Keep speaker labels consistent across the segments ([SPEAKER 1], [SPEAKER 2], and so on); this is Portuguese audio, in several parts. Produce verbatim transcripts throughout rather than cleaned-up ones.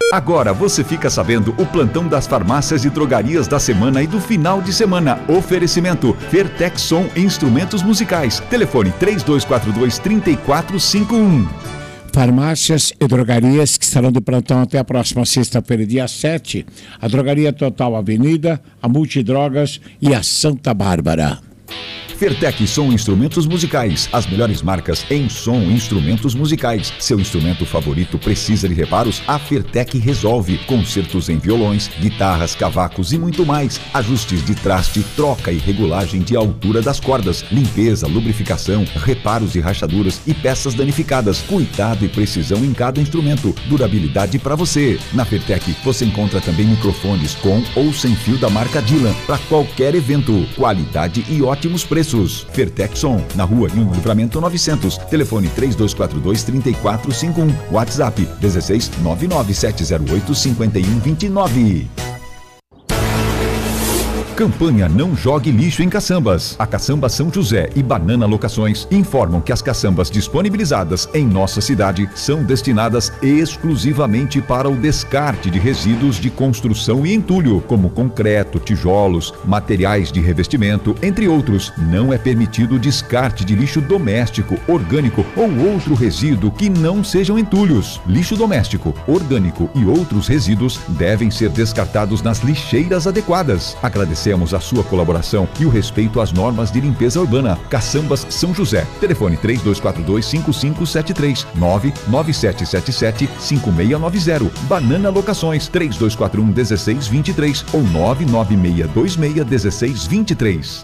[SPEAKER 1] Agora você fica sabendo o plantão das farmácias e drogarias da semana e do final de semana. Oferecimento Fertexson Instrumentos Musicais. Telefone três dois quatro dois, três quatro cinco um.
[SPEAKER 2] Farmácias e drogarias que estarão de plantão até a próxima sexta-feira, dia sete. A Drogaria Total Avenida, a Multidrogas e a Santa Bárbara.
[SPEAKER 1] Fertec Som Instrumentos Musicais, as melhores marcas em som e instrumentos musicais. Seu instrumento favorito precisa de reparos? A Fertec resolve. Concertos em violões, guitarras, cavacos e muito mais. Ajustes de traste, troca e regulagem de altura das cordas, limpeza, lubrificação, reparos de rachaduras e peças danificadas. Cuidado e precisão em cada instrumento. Durabilidade para você. Na Fertec você encontra também microfones com ou sem fio da marca Dylan para qualquer evento. Qualidade e ótimos preços. Fertexson, na rua Rio Livramento novecentos. Telefone três dois quatro dois, três quatro cinco um. WhatsApp dezesseis, nove nove sete zero oito, cinco um dois nove. Campanha Não Jogue Lixo em Caçambas. A Caçamba São José e Banana Locações informam que as caçambas disponibilizadas em nossa cidade são destinadas exclusivamente para o descarte de resíduos de construção e entulho, como concreto, tijolos, materiais de revestimento, entre outros. Não é permitido o descarte de lixo doméstico, orgânico ou outro resíduo que não sejam entulhos. Lixo doméstico, orgânico e outros resíduos devem ser descartados nas lixeiras adequadas. Agradecemos a sua colaboração e o respeito às normas de limpeza urbana. Caçambas São José. Telefone três dois quatro dois, cinco cinco sete três, nove nove sete sete sete, cinco seis nove zero. Banana Locações três dois quatro um, um seis dois três ou nove nove seis dois seis, um seis dois três.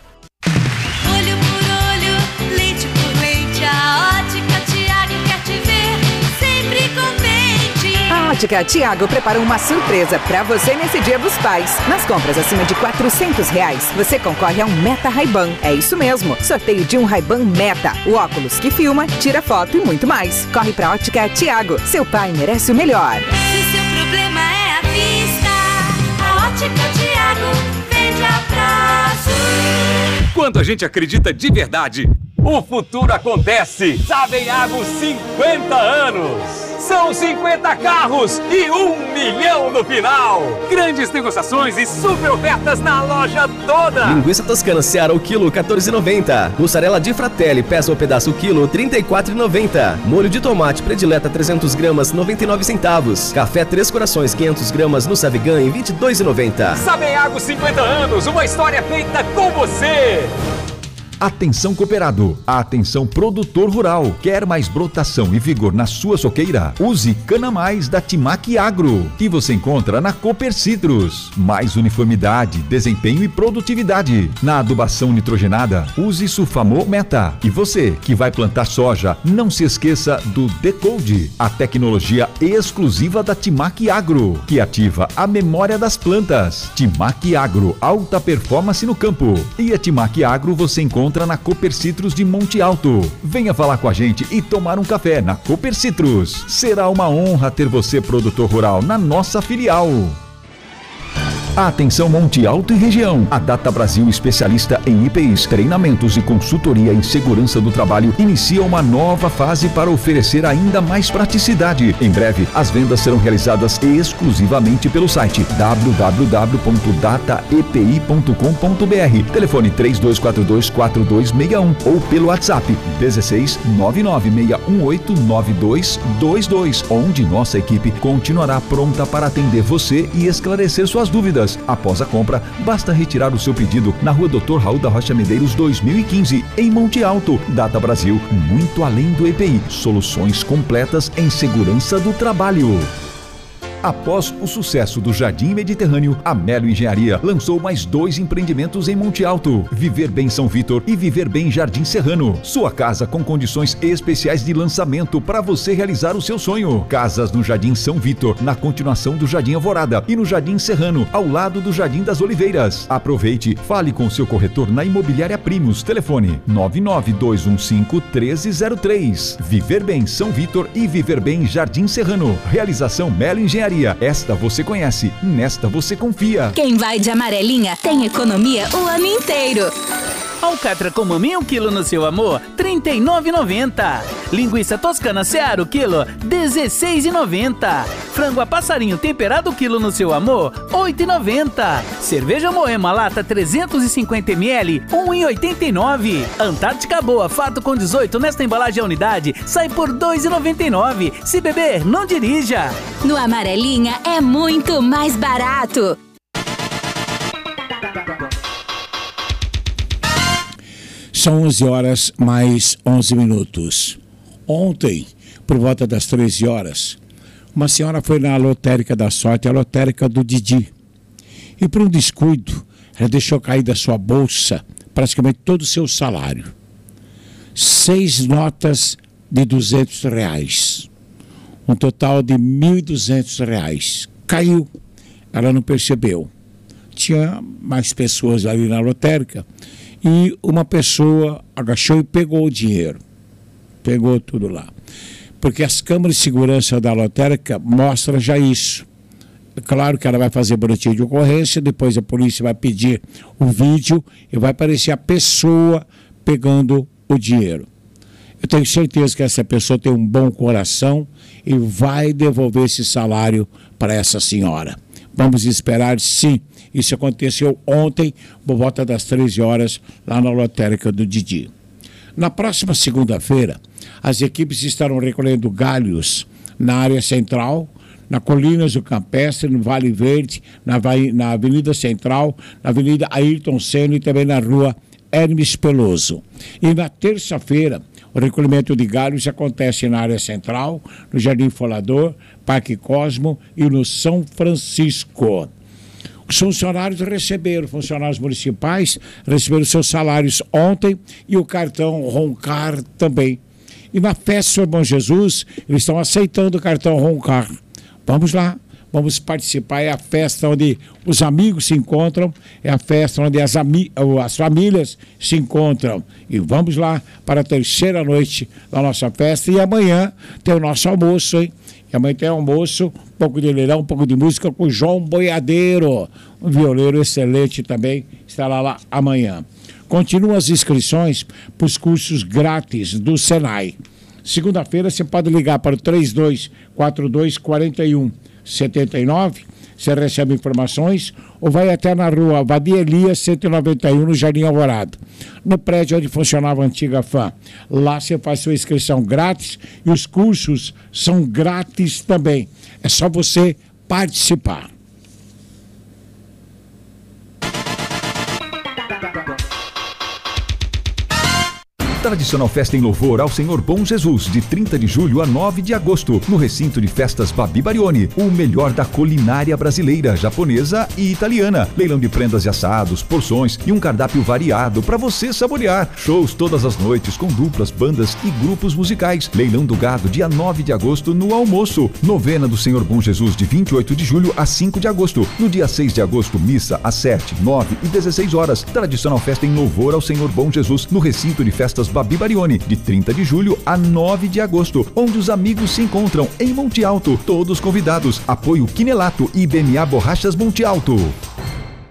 [SPEAKER 3] Olho por olho, leite por leite, a Ótica Tiago quer te ver sempre contente.
[SPEAKER 4] A Ótica Tiago preparou uma surpresa para você nesse Dia dos Pais. Nas compras acima de quatrocentos reais, você concorre a um Meta Ray-Ban. É isso mesmo, sorteio de um Ray-Ban Meta, o óculos que filma, tira foto e muito mais. Corre pra Ótica Tiago, seu pai merece o melhor.
[SPEAKER 3] Se seu problema é a vista, a Ótica Tiago vende a prazo.
[SPEAKER 5] Quando a gente acredita de verdade, o futuro acontece. Saveago cinquenta anos. São cinquenta carros e um milhão no final. Grandes negociações e super ofertas na loja toda.
[SPEAKER 6] Linguiça toscana Seara o quilo quatorze e noventa. Mussarela de Fratelli peça o pedaço o quilo trinta e quatro e noventa. Molho de tomate predileta trezentos gramas noventa e nove centavos. Café Três Corações quinhentos gramas no Savegan em vinte e dois e noventa.
[SPEAKER 5] Saveago cinquenta anos, uma história feita com você.
[SPEAKER 1] Atenção cooperado, atenção produtor rural. Quer mais brotação e vigor na sua soqueira? Use Cana Mais da Timac Agro, que você encontra na Cooper Citrus. Mais uniformidade, desempenho e produtividade. Na adubação nitrogenada, use Sulfamo Meta. E você que vai plantar soja, não se esqueça do Decode, a tecnologia exclusiva da Timac Agro, que ativa a memória das plantas. Timac Agro, alta performance no campo. E a Timac Agro você encontra na Cooper Citrus de Monte Alto. Venha falar com a gente e tomar um café na Cooper Citrus. Será uma honra ter você, produtor rural, na nossa filial. Atenção Monte Alto e região. A Data Brasil, especialista em I P Is, treinamentos e consultoria em segurança do trabalho, inicia uma nova fase para oferecer ainda mais praticidade. Em breve, as vendas serão realizadas exclusivamente pelo site w w w ponto data e p i ponto com ponto b r, telefone três dois quatro dois, quatro dois seis um ou pelo WhatsApp dezesseis, nove nove seis um oito, nove dois dois dois, onde nossa equipe continuará pronta para atender você e esclarecer suas dúvidas. Após a compra, basta retirar o seu pedido na rua doutor Raul da Rocha Medeiros dois mil e quinze, em Monte Alto. Data Brasil, muito além do E P I. Soluções completas em segurança do trabalho. Após o sucesso do Jardim Mediterrâneo, a Melo Engenharia lançou mais dois empreendimentos em Monte Alto: Viver Bem São Vitor e Viver Bem Jardim Serrano. Sua casa com condições especiais de lançamento para você realizar o seu sonho. Casas no Jardim São Vitor, na continuação do Jardim Alvorada, e no Jardim Serrano, ao lado do Jardim das Oliveiras. Aproveite, fale com seu corretor na Imobiliária Primos. Telefone nove nove dois um cinco, um três zero três. Viver Bem São Vitor e Viver Bem Jardim Serrano. Realização Melo Engenharia. Esta você conhece, nesta você confia.
[SPEAKER 7] Quem vai de amarelinha tem economia o ano inteiro. Alcatra com maminha um quilo no seu amor, trinta e nove reais e noventa centavos. Linguiça toscana Seara o quilo, dezesseis reais e noventa centavos. Frango a passarinho temperado o quilo no seu amor, oito reais e noventa centavos. Cerveja Moema lata trezentos e cinquenta mililitros, um real e oitenta e nove centavos. Antártica Boa Fato com dezoito nesta embalagem a unidade, sai por dois reais e noventa e nove centavos. Se beber, não dirija.
[SPEAKER 8] No Amarelinha é muito mais barato.
[SPEAKER 2] São onze horas mais onze minutos. Ontem, por volta das treze horas, uma senhora foi na lotérica da sorte, a lotérica do Didi. E por um descuido, ela deixou cair da sua bolsa praticamente todo o seu salário. Seis notas de duzentos reais. Um total de mil e duzentos reais. Caiu. Ela não percebeu. Tinha mais pessoas ali na lotérica. E uma pessoa agachou e pegou o dinheiro. Pegou tudo lá. Porque as câmeras de segurança da lotérica mostram já isso. É claro que ela vai fazer boletim de ocorrência, depois a polícia vai pedir o vídeo e vai aparecer a pessoa pegando o dinheiro. Eu tenho certeza que essa pessoa tem um bom coração e vai devolver esse salário para essa senhora. Vamos esperar, sim. Isso aconteceu ontem, por volta das treze horas, lá na lotérica do Didi. Na próxima segunda-feira, as equipes estarão recolhendo galhos na área central, na Colinas do Campestre, no Vale Verde, na, na Avenida Central, na Avenida Ayrton Senna e também na Rua Hermes Peloso. E na terça-feira, o recolhimento de galhos acontece na área central, no Jardim Folador, Parque Cosmo e no São Francisco. Os funcionários receberam, funcionários municipais receberam seus salários ontem e o cartão Roncar também. E na festa do Bom Jesus, eles estão aceitando o cartão Roncar. Vamos lá, vamos participar. É a festa onde os amigos se encontram, é a festa onde as, as famílias se encontram. E vamos lá para a terceira noite da nossa festa. E amanhã tem o nosso almoço, hein? E amanhã tem almoço, um pouco de leilão, um pouco de música com o João Boiadeiro, um violeiro excelente também, estará lá amanhã. Continuam as inscrições para os cursos grátis do Senai. Segunda-feira você pode ligar para o três dois quatro dois, quatro um sete nove, você recebe informações, ou vai até na rua Vadia Elias cento e noventa e um, no Jardim Alvorada, no prédio onde funcionava a antiga Fã. Lá você faz sua inscrição grátis e os cursos são grátis também. É só você participar.
[SPEAKER 1] Tradicional festa em louvor ao Senhor Bom Jesus, de trinta de julho a nove de agosto, no recinto de festas Babi Barioni, o melhor da culinária brasileira, japonesa e italiana. Leilão de prendas e assados, porções e um cardápio variado para você saborear. Shows todas as noites com duplas, bandas e grupos musicais. Leilão do gado, dia nove de agosto, no almoço. Novena do Senhor Bom Jesus, de vinte e oito de julho a cinco de agosto. No dia seis de agosto, missa às sete, nove e dezesseis horas. Tradicional festa em louvor ao Senhor Bom Jesus, no recinto de festas Babi Barioni, de trinta de julho a nove de agosto, onde os amigos se encontram em Monte Alto. Todos convidados. Apoio Quinelato e I B M A Borrachas Monte Alto.